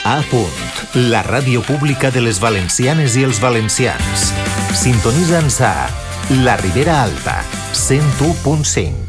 A Punt, la ràdio pública de les valencianes i els valencians. Sintonitza'ns a La Ribera Alta, 101.5.